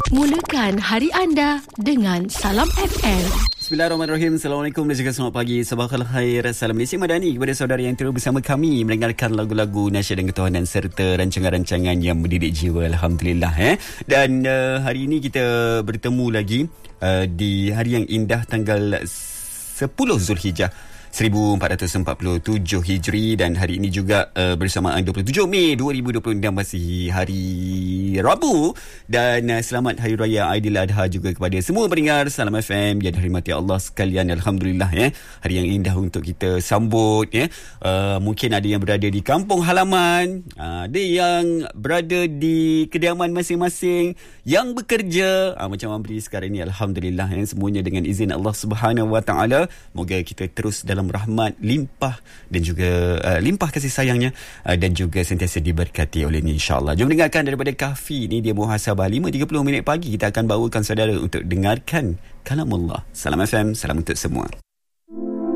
Mulakan hari anda dengan Salam FM. Bismillahirrahmanirrahim. Assalamualaikum dan juga selamat pagi. Sabahal khair. Salam Malaysia Madani kepada saudara yang terus bersama kami mendengarkan lagu-lagu nasyid dan ketuhanan serta rancangan-rancangan yang mendidik jiwa. Alhamdulillah. Dan hari ini kita bertemu lagi di hari yang indah tanggal 10 Zulhijjah 1447 Hijri, dan hari ini juga bersamaan 27 Mei 2026 masih hari Rabu, dan selamat Hari Raya Aidiladha juga kepada semua pendengar Salam FM yang dirahmati Allah sekalian. Alhamdulillah hari yang indah untuk kita sambut mungkin ada yang berada di kampung halaman, ada yang berada di kediaman masing-masing, yang bekerja macam Amri sekarang ni. Alhamdulillah semuanya dengan izin Allah Subhanahu Wa Taala. Moga kita terus dalam rahmat limpah dan juga limpah kasih sayangnya dan juga sentiasa diberkati olehnya, insya-Allah. Jom dengarkan daripada Kahfi ni, dia muhasabah 5.30 minit pagi. Kita akan bawakan saudara untuk dengarkan kalamullah. Salam FM, salam untuk semua.